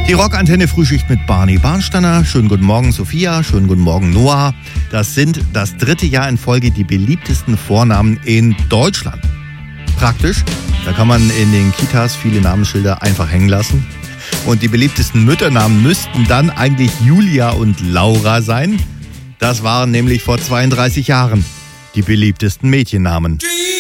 Die Rockantenne Frühschicht mit Barney Barnsteiner. Schönen guten Morgen Sophia, schönen guten Morgen Noah. Das sind das 3. Jahr in Folge die beliebtesten Vornamen in Deutschland. Praktisch, da kann man in den Kitas viele Namensschilder einfach hängen lassen. Und die beliebtesten Mütternamen müssten dann eigentlich Julia und Laura sein. Das waren nämlich vor 32 Jahren die beliebtesten Mädchennamen.